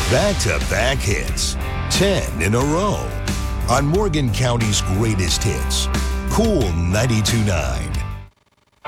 Back-to-back hits. 10 in a row. On Morgan County's greatest hits. Cool 92.9.